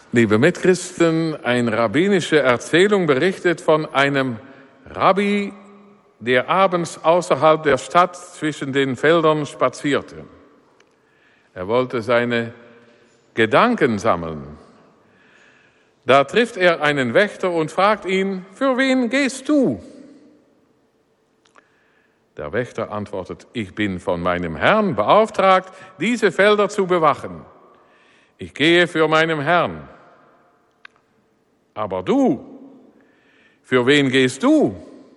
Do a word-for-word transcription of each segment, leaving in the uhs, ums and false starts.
Liebe Mitchristen, eine rabbinische Erzählung berichtet von einem Rabbi, der abends außerhalb der Stadt zwischen den Feldern spazierte. Er wollte seine Gedanken sammeln. Da trifft er einen Wächter und fragt ihn: Für wen gehst du? Der Wächter antwortet: Ich bin von meinem Herrn beauftragt, diese Felder zu bewachen. Ich gehe für meinen Herrn. Aber du, für wen gehst du?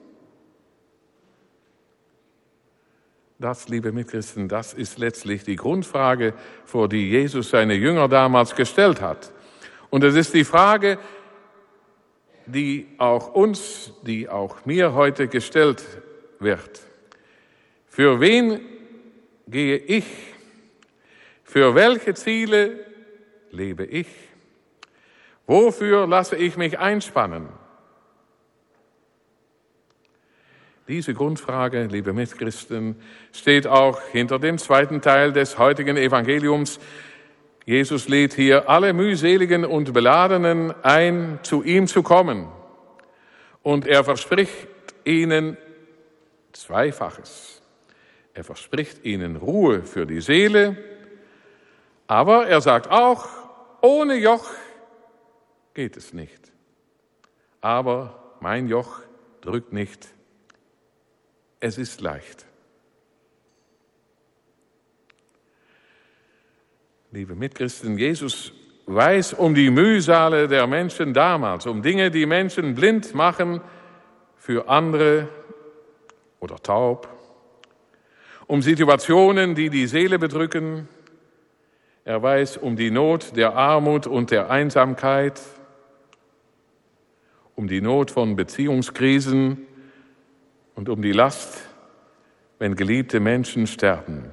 Das, liebe Mitchristen, das ist letztlich die Grundfrage, vor die Jesus seine Jünger damals gestellt hat. Und es ist die Frage, die auch uns, die auch mir heute gestellt wird. Für wen gehe ich? Für welche Ziele lebe ich? Wofür lasse ich mich einspannen? Diese Grundfrage, liebe Mitchristen, steht auch hinter dem zweiten Teil des heutigen Evangeliums. Jesus lädt hier alle mühseligen und Beladenen ein, zu ihm zu kommen. Und er verspricht ihnen Zweifaches. Er verspricht ihnen Ruhe für die Seele, aber er sagt auch, ohne Joch geht es nicht. Aber mein Joch drückt nicht. Es ist leicht. Liebe Mitchristen, Jesus weiß um die Mühsale der Menschen damals, um Dinge, die Menschen blind machen für andere oder taub, um Situationen, die die Seele bedrücken. Er weiß um die Not der Armut und der Einsamkeit, um die Not von Beziehungskrisen und um die Last, wenn geliebte Menschen sterben.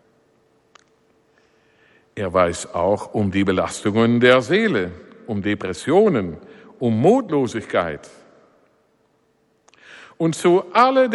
Er weiß auch um die Belastungen der Seele, um Depressionen, um Mutlosigkeit. Und zu alledem